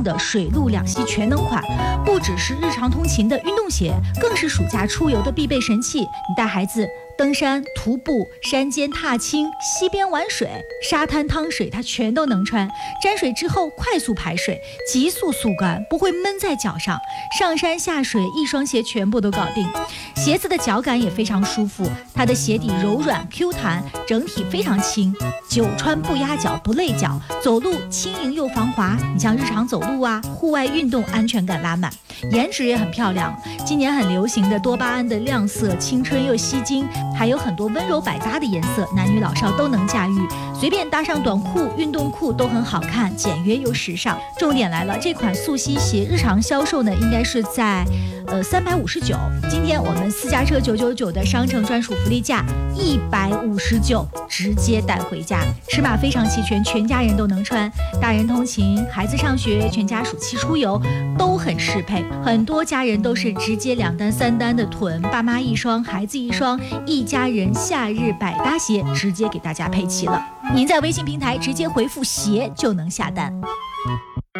定的水陆两栖全能款，不只是日常通勤的运动鞋，更是暑假出游的必备神器。你带孩子登山、徒步、山间踏青、溪边玩水、沙滩趟水，它全都能穿。沾水之后快速排水，急速速干，不会闷在脚上。上山下水一双鞋全部都搞定。鞋子的脚感也非常舒服，它的鞋底柔软 Q 弹，整体非常轻，久穿不压脚不累脚，走路轻盈又防滑。你像日常走路啊、户外运动，安全感拉满。颜值也很漂亮，今年很流行的多巴胺的亮色，青春又吸睛，还有很多温柔百搭的颜色，男女老少都能驾驭，随便搭上短裤、运动裤都很好看，简约又时尚。重点来了，这款速吸鞋日常销售呢，应该是在359，今天我们私家车999的商城专属福利价159，直接带回家。尺码非常齐全，全家人都能穿，大人通勤、孩子上学、全家暑期出游都很适配。很多家人都是直接2单3单的囤，爸妈一双，孩子一双，一家人夏日百搭鞋直接给大家配齐了。您在微信平台直接回复鞋就能下单。